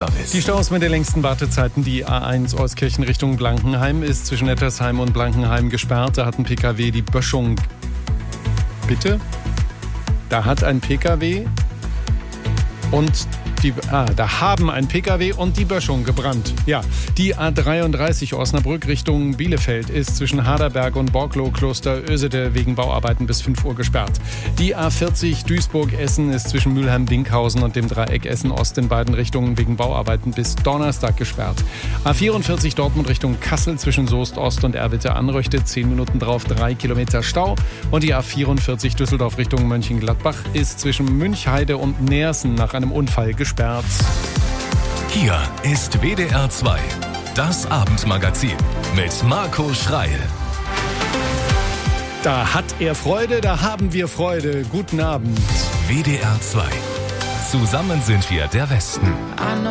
Verkehrsservice. Die Staus mit den längsten Wartezeiten. Die A1 Euskirchen Richtung Blankenheim ist zwischen Ettersheim und Blankenheim gesperrt. Da hat ein PKW die Böschung... Bitte? Da hat ein PKW und da haben ein PKW und die Böschung gebrannt. Ja, die A33 Osnabrück Richtung Bielefeld ist zwischen Haderberg und Borklow-Kloster Ösede wegen Bauarbeiten bis 5 Uhr gesperrt. Die A40 Duisburg-Essen ist zwischen Mülheim-Dinkhausen und dem Dreieck Essen-Ost in beiden Richtungen wegen Bauarbeiten bis Donnerstag gesperrt. A44 Dortmund Richtung Kassel zwischen Soest-Ost und Erwitte-Anröchte, 10 Minuten drauf 3 Kilometer Stau. Und die A44 Düsseldorf Richtung Mönchengladbach ist zwischen Münchheide und Neersen nach einem Unfall gesperrt. Hier ist WDR 2, das Abendmagazin mit Marco Schreil. Da hat er Freude, da haben wir Freude. Guten Abend. WDR 2. Zusammen sind wir der Westen.